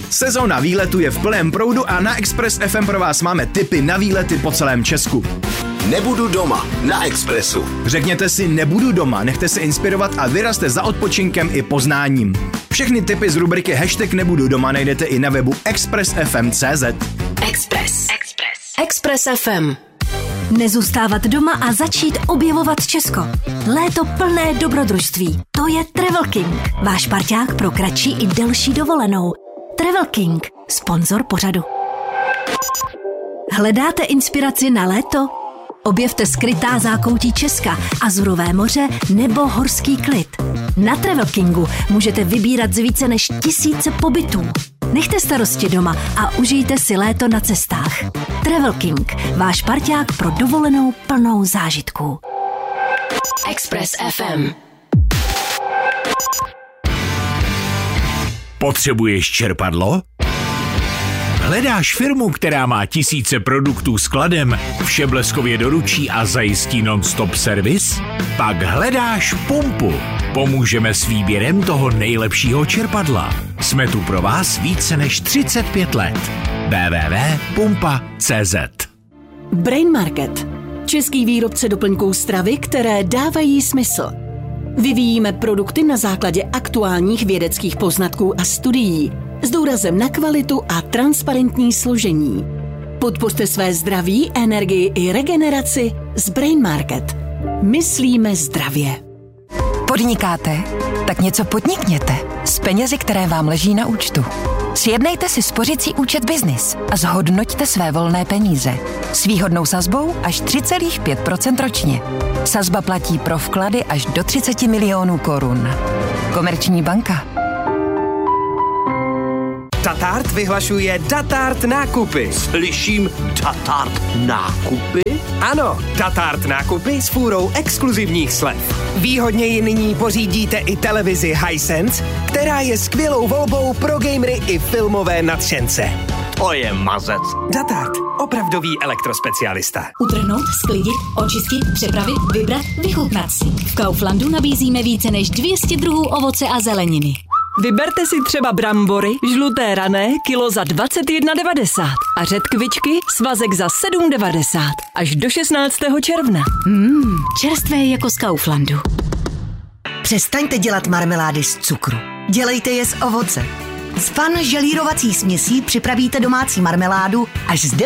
Sezóna výletu je v plném proudu a na Express FM pro vás máme tipy na výlety po celém Česku. Nebudu doma na Expressu. Řekněte si nebudu doma, nechte se inspirovat a vyrazte za odpočinkem i poznáním. Všechny tipy z rubriky Hashtag nebudu doma najdete i na webu expressfm.cz. Express FM. Nezůstávat doma a začít objevovat Česko. Léto plné dobrodružství. To je Travel King, váš parťák pro kratší i delší dovolenou. Travel King, sponzor pořadu. Hledáte inspiraci na léto? Objevte skrytá zákoutí Česka, Azurové moře nebo horský klid. Na Travel Kingu můžete vybírat z více než 1000 pobytů. Nechte starosti doma a užijte si léto na cestách. Travel King, váš parťák pro dovolenou plnou zážitků. Express FM. Potřebuješ čerpadlo? Hledáš firmu, která má tisíce produktů skladem, vše bleskově doručí a zajistí non-stop servis? Pak hledáš Pumpu. Pomůžeme s výběrem toho nejlepšího čerpadla. Jsme tu pro vás více než 35 let. www.pumpa.cz. Brain Market. Český výrobce doplňků stravy, které dávají smysl. Vyvíjíme produkty na základě aktuálních vědeckých poznatků a studií s důrazem na kvalitu a transparentní složení. Podpořte své zdraví, energii i regeneraci s Brain Market. Myslíme zdravě. Podnikáte? Tak něco podnikněte s penězi, které vám leží na účtu. Sjednejte si spořicí účet Business a zhodnoťte své volné peníze. S výhodnou sazbou až 3,5% ročně. Sazba platí pro vklady až do 30 milionů korun. Komerční banka. Datart vyhlašuje Datart nákupy. Slyším Datart nákupy? Ano, Datart nákupy s fůrou exkluzivních slev. Výhodněji nyní pořídíte i televizi Hisense, která je skvělou volbou pro gamery i filmové nadšence. To je mazec. Datart, opravdový elektrospecialista. Utrhnout, sklidit, očistit, přepravit, vybrat, vychutnat si. V Kauflandu nabízíme více než 200 druhů ovoce a zeleniny. Vyberte si třeba brambory, žluté rané, kilo za 21,90 a řetkvičky, svazek za 7,90 až do 16. června. Čerstvé jako z Kauflandu. Přestaňte dělat marmelády z cukru. Dělejte je z ovoce. S Fun želírovací směsí připravíte domácí marmeládu až s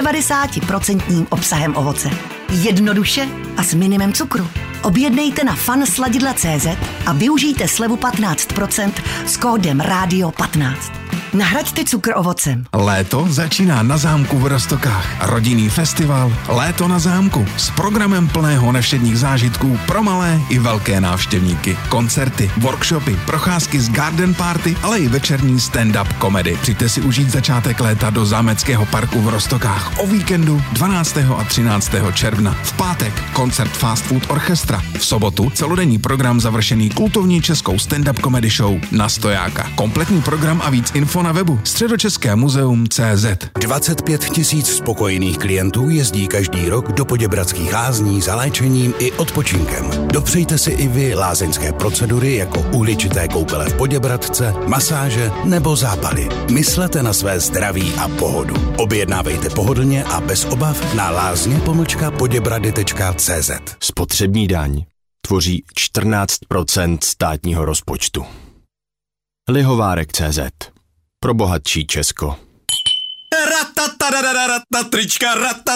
90% obsahem ovoce. Jednoduše a s minimem cukru. Objednejte na funsladidla.cz a využijte slevu 15% s kódem RÁDIO 15. Nahraďte cukr ovocem. Léto začíná na zámku v Roztokách. Rodinný festival Léto na zámku s programem plného nevšedních zážitků pro malé i velké návštěvníky. Koncerty, workshopy, procházky z garden party, ale i večerní stand-up komedy. Přijďte si užít začátek léta do Zámeckého parku v Roztokách o víkendu 12. a 13. června. V pátek koncert Fast Food Orchestra. V sobotu celodenní program završený kultovní českou stand-up comedy show Na stojáka. Kompletní program a víc info na webu Středočeské muzeum.cz. 25 000 spokojených klientů jezdí každý rok do Poděbradských lázní za léčením i odpočinkem. Dopřejte si i vy lázeňské procedury jako uhličité koupele v Poděbradce, masáže nebo zápaly. Myslete na své zdraví a pohodu. Objednávejte pohodlně a bez obav na lázně-poděbrady.cz. Spotřební daň tvoří 14% státního rozpočtu. Lihovárek.cz. Pro bohatší Česko. Trička,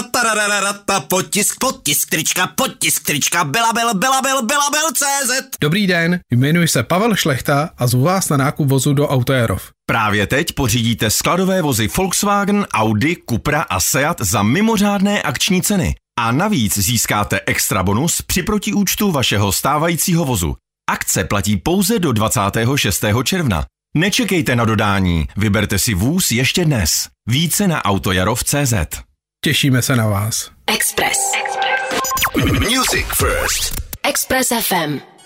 potisk, trička, Belabel.cz. Dobrý den, jmenuji se Pavel Šlechta a zvu vás na nákup vozu do Autoerov. Právě teď pořídíte skladové vozy Volkswagen, Audi, Cupra a Seat za mimořádné akční ceny. A navíc získáte extra bonus při protiúčtu vašeho stávajícího vozu. Akce platí pouze do 26. června. Nečekejte na dodání, vyberte si vůz ještě dnes. Více na autojarov.cz. Těšíme se na vás. Express. Music First. Express FM.